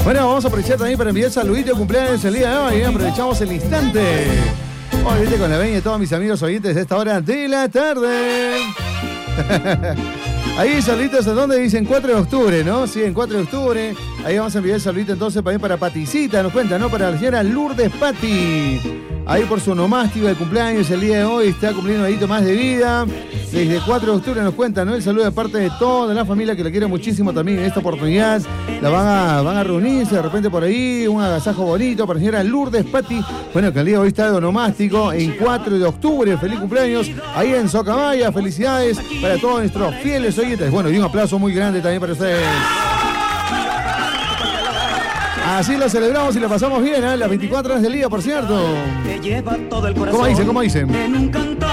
Bueno, vamos a aprovechar también para enviar saluditos de cumpleaños el día de hoy. Aprovechamos el instante. Hoy viste con la veña de todos mis amigos oyentes de esta hora de la tarde. Ahí saluditos en donde dicen 4 de octubre, ¿no? Sí, en 4 de octubre. Ahí vamos a enviar el saludito entonces también para Paticita, nos cuenta, ¿no? Para la señora Lourdes Pati. Ahí por su onomástico de cumpleaños el día de hoy, está cumpliendo un añito más de vida. Desde 4 de octubre nos cuenta, ¿no? El saludo de parte de toda la familia que la quiere muchísimo también en esta oportunidad. Van a reunirse de repente por ahí, un agasajo bonito para la señora Lourdes Pati. Bueno, que el día de hoy está de onomástico en 4 de octubre. Feliz cumpleaños ahí en Socabaya. Felicidades para todos nuestros fieles oyentes. Bueno, y un aplauso muy grande también para ustedes. Así lo celebramos y lo pasamos bien, ¿eh? Las 24 horas del día, por cierto. ¿Cómo dicen?